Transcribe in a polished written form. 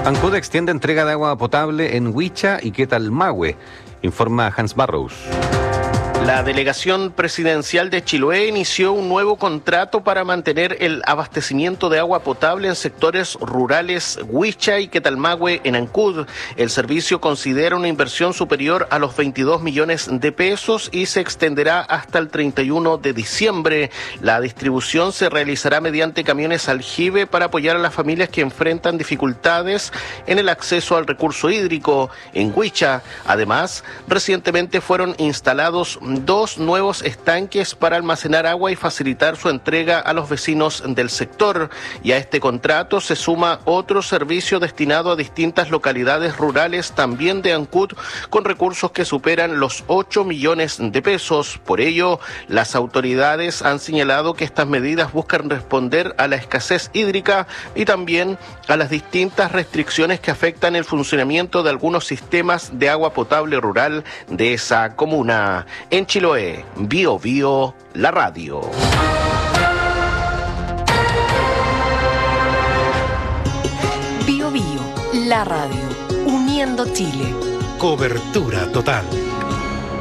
ANCUD extiende entrega de agua potable en Huicha y Quetalmahue, informa Hans Barrows. La delegación presidencial de Chiloé inició un nuevo contrato para mantener el abastecimiento de agua potable en sectores rurales Huicha y Quetalmahue en ANCUD. El servicio considera una inversión superior a los 22 millones de pesos y se extenderá hasta el 31 de diciembre. La distribución se realizará mediante camiones aljibe para apoyar a las familias que enfrentan dificultades en el acceso al recurso hídrico en Huicha. Además, recientemente fueron instalados 2 nuevos estanques para almacenar agua y facilitar su entrega a los vecinos del sector. Y a este contrato se suma otro servicio destinado a distintas localidades rurales también de ANCUD con recursos que superan los 8 millones de pesos. Por ello, las autoridades han señalado que estas medidas buscan responder a la escasez hídrica y también a las distintas restricciones que afectan el funcionamiento de algunos sistemas de agua potable rural de esa comuna. En Chiloé, Bio Bio, la radio. Bio Bio, la radio, uniendo Chile. Cobertura total.